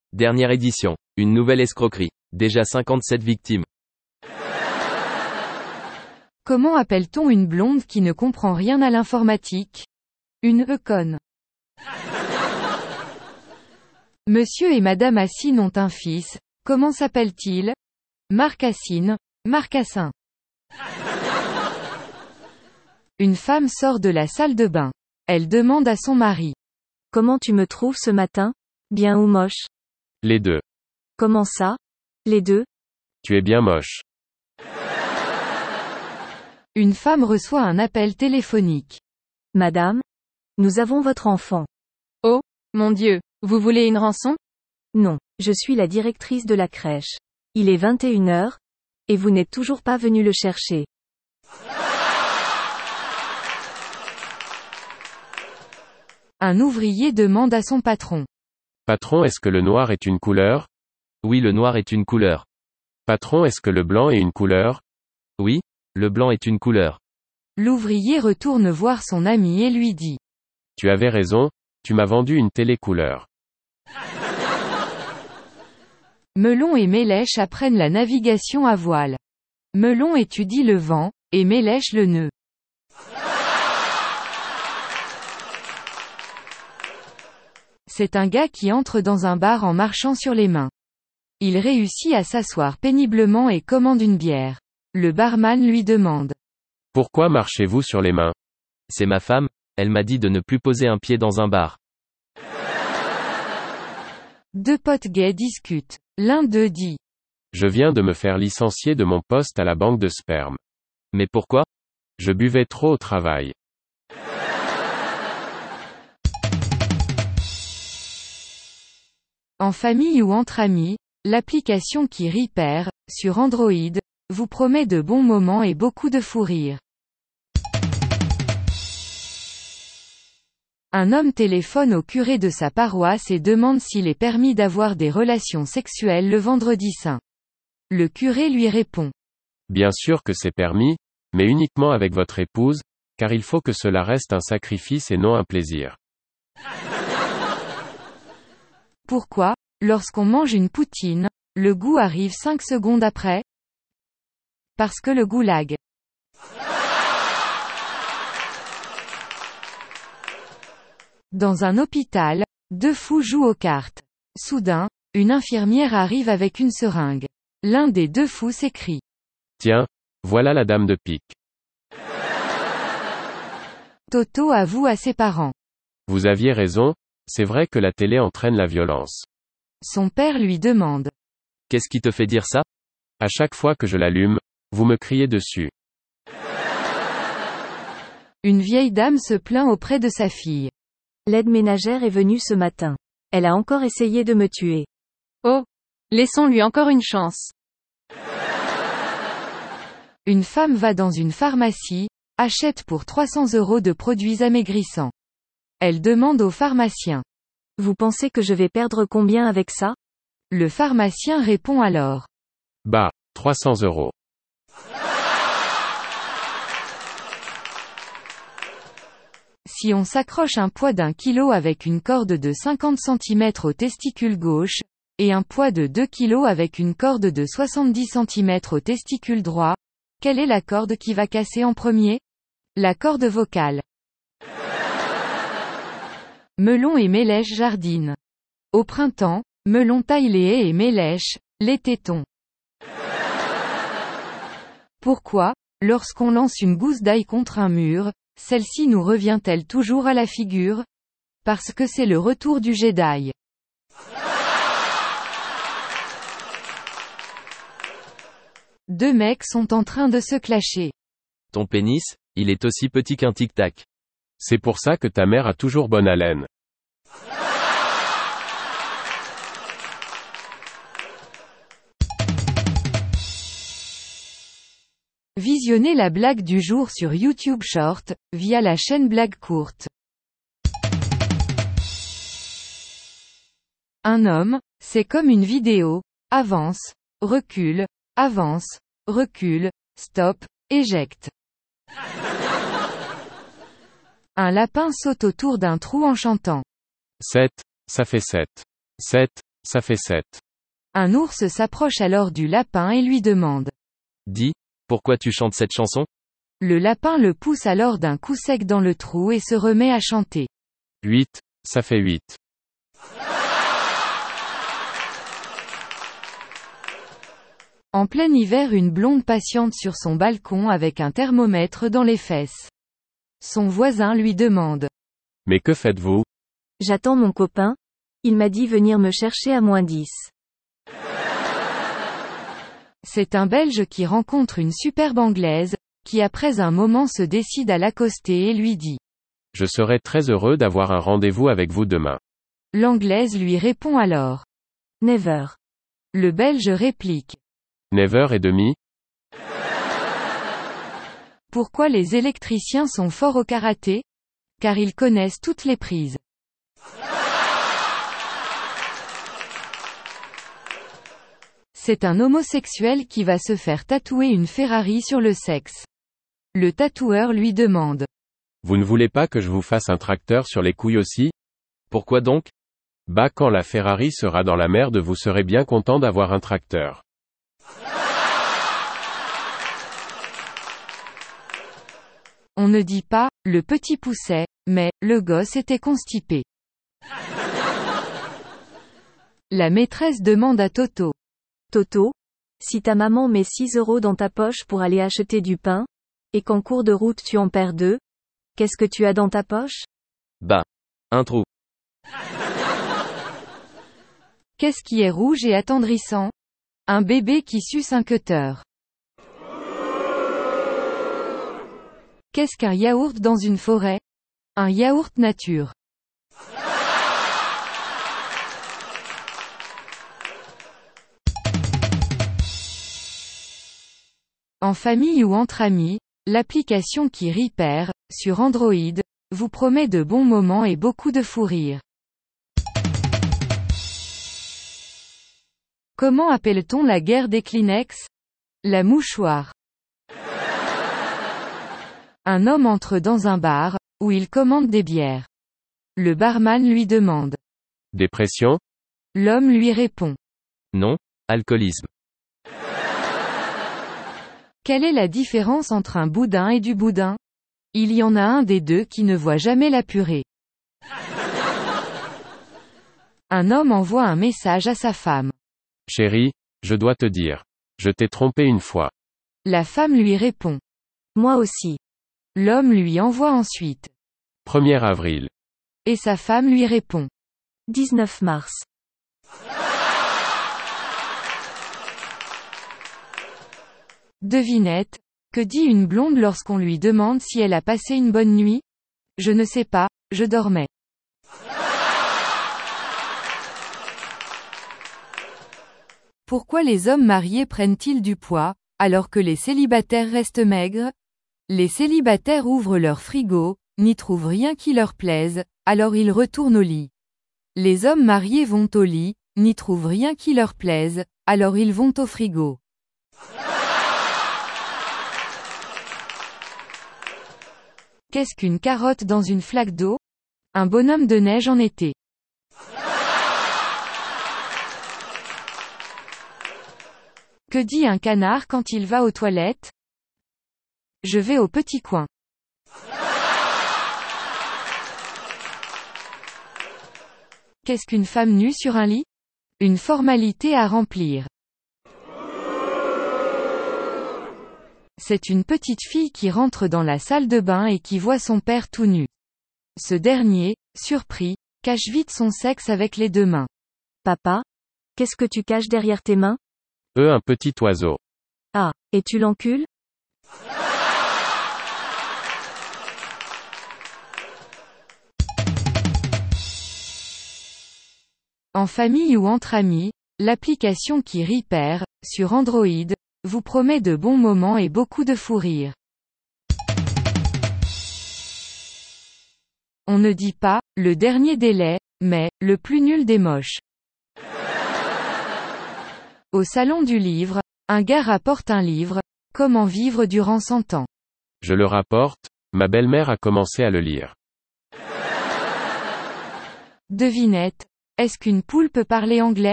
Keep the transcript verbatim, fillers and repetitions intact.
Dernière édition. Une nouvelle escroquerie. Déjà cinquante-sept victimes. Comment appelle-t-on une blonde qui ne comprend rien à l'informatique? Une econne. Monsieur et Madame Assine ont un fils. Comment s'appelle-t-il? Marc Assine, Marcassin. Une femme sort de la salle de bain. Elle demande à son mari. Comment tu me trouves ce matin? Bien ou moche? Les deux. Comment ça? Les deux? Tu es bien moche. Une femme reçoit un appel téléphonique. Madame? Nous avons votre enfant. Oh, mon Dieu, vous voulez une rançon? Non, je suis la directrice de la crèche. Il est vingt et une heures, et vous n'êtes toujours pas venu le chercher. Un ouvrier demande à son patron. Patron, est-ce que le noir est une couleur? Oui, le noir est une couleur. Patron, est-ce que le blanc est une couleur? Oui, le blanc est une couleur. L'ouvrier retourne voir son ami et lui dit. Tu avais raison, tu m'as vendu une télé couleur. Melon et Mélèche apprennent la navigation à voile. Melon étudie le vent, et Mélèche le nœud. C'est un gars qui entre dans un bar en marchant sur les mains. Il réussit à s'asseoir péniblement et commande une bière. Le barman lui demande. Pourquoi marchez-vous sur les mains? C'est ma femme, elle m'a dit de ne plus poser un pied dans un bar. Deux potes gays discutent. L'un d'eux dit. Je viens de me faire licencier de mon poste à la banque de sperme. Mais pourquoi? Je buvais trop au travail. En famille ou entre amis, l'application qui rit perd, sur Android, vous promet de bons moments et beaucoup de fou rire. Un homme téléphone au curé de sa paroisse et demande s'il est permis d'avoir des relations sexuelles le vendredi saint. Le curé lui répond. Bien sûr que c'est permis, mais uniquement avec votre épouse, car il faut que cela reste un sacrifice et non un plaisir. Pourquoi, lorsqu'on mange une poutine, le goût arrive cinq secondes après? Parce que le goulag. Dans un hôpital, deux fous jouent aux cartes. Soudain, une infirmière arrive avec une seringue. L'un des deux fous s'écrie. Tiens, voilà la dame de pique. Toto avoue à ses parents. Vous aviez raison, c'est vrai que la télé entraîne la violence. Son père lui demande. Qu'est-ce qui te fait dire ça? À chaque fois que je l'allume, vous me criez dessus. Une vieille dame se plaint auprès de sa fille. L'aide ménagère est venue ce matin. Elle a encore essayé de me tuer. Oh, laissons-lui encore une chance. Une femme va dans une pharmacie, achète pour trois cents euros de produits amaigrissants. Elle demande au pharmacien. Vous pensez que je vais perdre combien avec ça? Le pharmacien répond alors. Bah, trois cents euros. Si on s'accroche un poids d'un kilo avec une corde de cinquante centimètres au testicule gauche, et un poids de deux kilos avec une corde de soixante-dix centimètres au testicule droit, quelle est la corde qui va casser en premier? La corde vocale. Melon et Mélèche jardinent. Au printemps, Melon taille les haies et Mélèche, les tétons. Pourquoi, lorsqu'on lance une gousse d'ail contre un mur, celle-ci nous revient-elle toujours à la figure? Parce que c'est le retour du jet d'ail. Deux mecs sont en train de se clasher. Ton pénis, il est aussi petit qu'un tic-tac. C'est pour ça que ta mère a toujours bonne haleine. Visionnez la blague du jour sur YouTube Short, via la chaîne Blague Courte. Un homme, c'est comme une vidéo, avance, recule, avance, recule, stop, éjecte. Un lapin saute autour d'un trou en chantant. sept, ça fait sept. sept, Ça fait sept. Un ours s'approche alors du lapin et lui demande. Dis, pourquoi tu chantes cette chanson? Le lapin le pousse alors d'un coup sec dans le trou et se remet à chanter. huit. Ça fait huit. En plein hiver, une blonde patiente sur son balcon avec un thermomètre dans les fesses. Son voisin lui demande. Mais que faites-vous? J'attends mon copain. Il m'a dit venir me chercher à moins dix. C'est un Belge qui rencontre une superbe Anglaise, qui après un moment se décide à l'accoster et lui dit. Je serai très heureux d'avoir un rendez-vous avec vous demain. L'Anglaise lui répond alors. Never. Le Belge réplique. Never et demi? Pourquoi les électriciens sont forts au karaté? Car ils connaissent toutes les prises. C'est un homosexuel qui va se faire tatouer une Ferrari sur le sexe. Le tatoueur lui demande. Vous ne voulez pas que je vous fasse un tracteur sur les couilles aussi? Pourquoi donc? Bah quand la Ferrari sera dans la merde vous serez bien content d'avoir un tracteur. On ne dit pas, le petit poussait, mais, le gosse était constipé. La maîtresse demande à Toto. Toto, si ta maman met six euros dans ta poche pour aller acheter du pain, et qu'en cours de route tu en perds deux, qu'est-ce que tu as dans ta poche? Bah. Un trou. Qu'est-ce qui est rouge et attendrissant? Un bébé qui suce un cutter. Qu'est-ce qu'un yaourt dans une forêt? Un yaourt nature. En famille ou entre amis, l'application qui Repair, sur Android, vous promet de bons moments et beaucoup de fou rire. Comment appelle-t-on la guerre des Kleenex? La mouchoir. Un homme entre dans un bar, où il commande des bières. Le barman lui demande. Dépression? L'homme lui répond. Non, alcoolisme. Quelle est la différence entre un boudin et du boudin? Il y en a un des deux qui ne voit jamais la purée. Un homme envoie un message à sa femme. Chérie, je dois te dire. Je t'ai trompé une fois. La femme lui répond. Moi aussi. L'homme lui envoie ensuite. premier avril. Et sa femme lui répond. dix-neuf mars. Devinette, que dit une blonde lorsqu'on lui demande si elle a passé une bonne nuit? Je ne sais pas, je dormais. Pourquoi les hommes mariés prennent-ils du poids, alors que les célibataires restent maigres? Les célibataires ouvrent leur frigo, n'y trouvent rien qui leur plaise, alors ils retournent au lit. Les hommes mariés vont au lit, n'y trouvent rien qui leur plaise, alors ils vont au frigo. Qu'est-ce qu'une carotte dans une flaque d'eau? Un bonhomme de neige en été. Que dit un canard quand il va aux toilettes? Je vais au petit coin. Qu'est-ce qu'une femme nue sur un lit? Une formalité à remplir. C'est une petite fille qui rentre dans la salle de bain et qui voit son père tout nu. Ce dernier, surpris, cache vite son sexe avec les deux mains. Papa? Qu'est-ce que tu caches derrière tes mains? E un petit oiseau. Ah, et tu l'encules? En famille ou entre amis, l'application qui Repair, sur Android, vous promet de bons moments et beaucoup de fou rire. On ne dit pas, le dernier délai, mais, le plus nul des moches. Au salon du livre, un gars rapporte un livre, Comment vivre durant cent ans. Je le rapporte, ma belle-mère a commencé à le lire. Devinette, est-ce qu'une poule peut parler anglais?